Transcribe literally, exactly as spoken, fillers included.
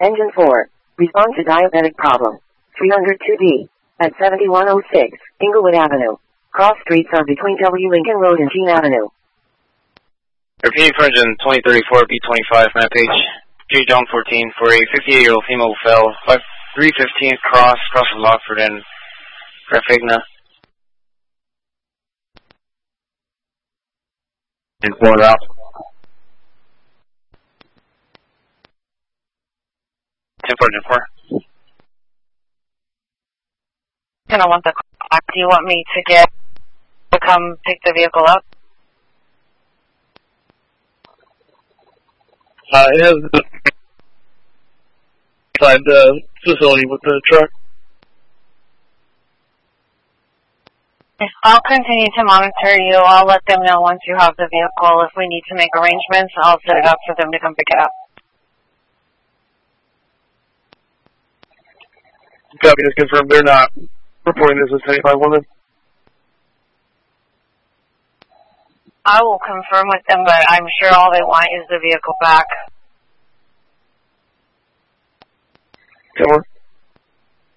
Engine four. Respond to diabetic problem. three oh two D. At seventy-one oh six, Inglewood Avenue. Cross streets are between W. Lincoln Road and Jean Avenue. Repeating for engine twenty thirty-four B twenty-five, map H. J. John fourteen for a fifty-eight-year-old female who fell. three fifteen cross, cross of Lockford and Graphigna. And four out. ten four, ten four. Gonna want the clock. Do you want me to get to come pick the vehicle up? Uh, it has the inside the facility with the truck. I'll continue to monitor you. I'll let them know once you have the vehicle. If we need to make arrangements, I'll set it up for them to come pick it up. Copy is confirmed. They're not reporting this as seventy-five women. I will confirm with them, but I'm sure all they want is the vehicle back. Come on.